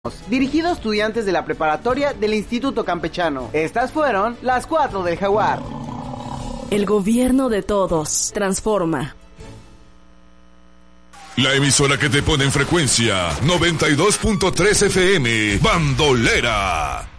dirigido a estudiantes de la preparatoria del Instituto Campechano. Estas fueron las 4 del Jaguar. El gobierno de todos transforma. La emisora que te pone en frecuencia 92.3 FM, Bandolera.